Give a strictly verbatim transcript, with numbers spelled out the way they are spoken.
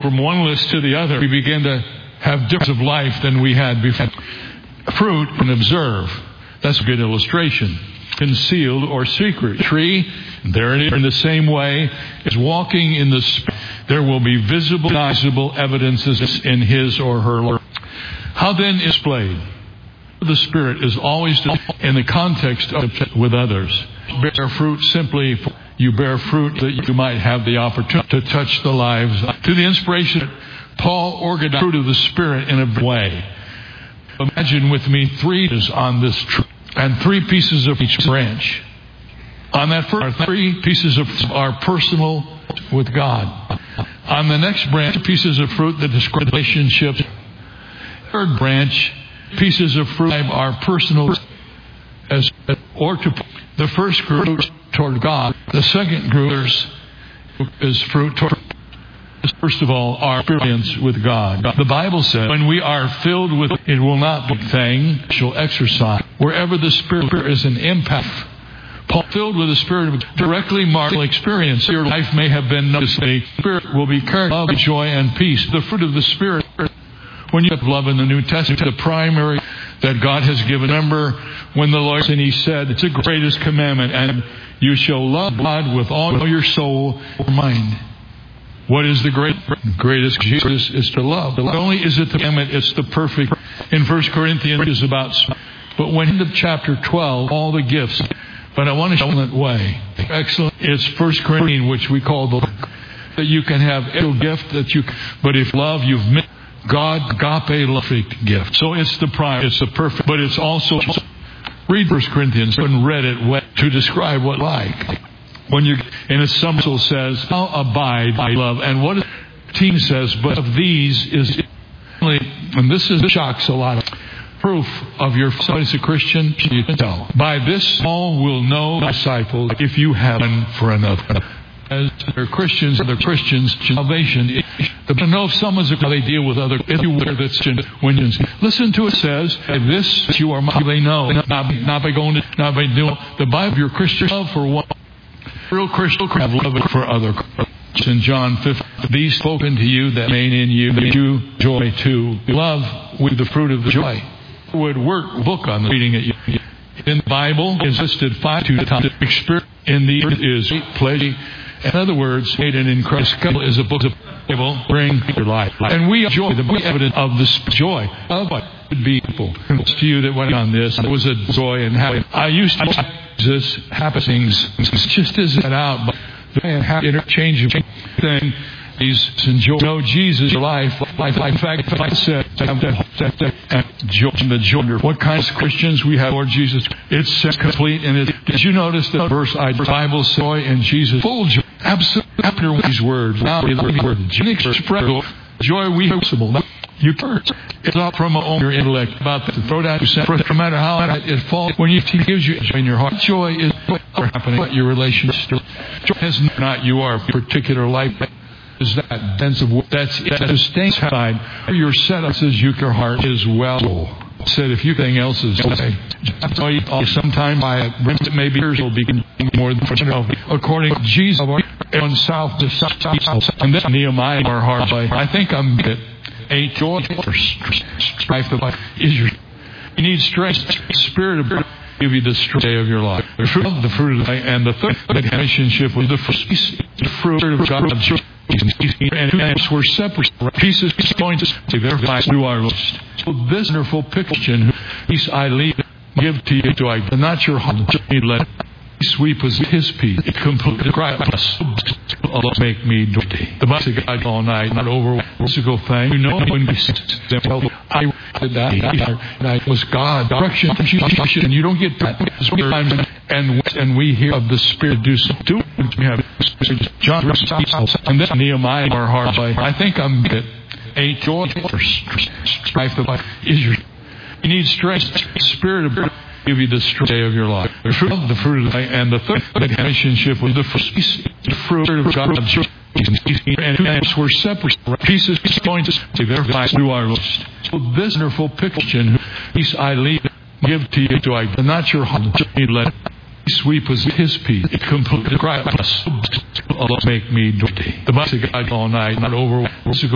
from one list to the other, we begin to have difference of life than we had before. Fruit and observe. That's a good illustration. Concealed or secret. Tree, there it is. In the same way as walking in the Spirit, there will be visible, visible evidences in his or her life. How then is displayed? The Spirit is always in the context of with others. Bear fruit simply, you bear fruit that you might have the opportunity to touch the lives. To the inspiration, Paul organized the fruit of the Spirit in a way. Imagine with me three is on this tree and three pieces of each branch. On that first, three pieces of are personal with God. On the next branch, pieces of fruit that describe relationships. Third branch, pieces of fruit are personal as or to the first group toward God. The second group is fruit toward. First of all, our experience with God. The Bible says, when we are filled with it, will not be a thing shall exercise. Wherever the Spirit is an impact. Paul, filled with the Spirit of directly marked experience. Your life may have been noticed. The Spirit will be carried of joy and peace. The fruit of the Spirit. When you have love in the New Testament, the primary that God has given. Remember when the Lord and He said, it's the greatest commandment, and you shall love God with all your soul or mind. What is the great, greatest Jesus is to love. Not only is it the commandment, it's the perfect. In First Corinthians, it's about. But when into chapter twelve, all the gifts. But I want to show that way. Excellent. It's First Corinthians, which we call the that you can have a gift that you. But if love, you've met God, agape, love gift. So it's the prime. It's the perfect. But it's also read First Corinthians and read it to describe what like. When you and it also says, "How abide by love," and what the team says, but of these is, and this is shocks a lot. Of proof of your son is a Christian. You can tell by this all will know disciples if you have one for another. As they're Christians, they're Christians. Salvation. To know if someone's how they deal with other. If you wear that's when you listen to it says this you are my, they know not, not by going to not by doing the Bible. Your Christian love for one. Real Christian have love for other. In John fifteen, these spoken to you that remain in you, that you joy too. Love with the fruit of the joy. Would work book on the reading it. In the Bible is listed five to times. Experience in the earth is pleasure. In other words, made an incredible is a book of Bible bring your life, and we enjoy the evidence of this joy of what would be people. To you that went on this, it was a joy and happy. I used to. This happenings just isn't out, but the interchange of thing. These enjoy know Jesus your life, life, life. In fact, I said and the joy. What kinds of Christians we have, Lord Jesus? It's complete. And it, did you notice the verse? I Bible joy in Jesus, full joy. Absolutely, after these words, now we love the word. Joy we possible. You can't. It's not from your intellect about to throw down your no matter how it falls. When you it gives you joy in your heart, joy is happening at your relationship. Joy is not you are particular life. Is that sense of that's it. That sustains side. Your setup says you your heart is well. Said if you think else is okay. Sometime by it maybe yours will be more than according to Jesus on south to south and then Nehemiah our heart. I think I'm it. A joy for strife of life is your. You need strength. Spirit of give you the strength of your life. The fruit of the fruit of the and the third relationship with the fruit of God. And we're separate pieces going to verify through our list. So this wonderful picture, peace I leave, give to you. To I not your heart. Let sweep us His peace. It completely cry us. Allah make me dirty. The Bible God all night, not over physical thing. You know when we I did that and I was God direction and you don't get that. And and we hear of the Spirit do do we have John and then Nehemiah our heart. I think I'm it. A joy for strife of life is your. You need strength. Spirit of give you the strength of your life. The fruit of the fruit of the and the third relationship with the fruit of God. And we're separate pieces going to verify through our list. So this wonderful picture, peace I leave, give to you. To I not your heart. Let sweep us His peace. It completely cry us. Allah make me dirty. The Bible God all night, not over physical.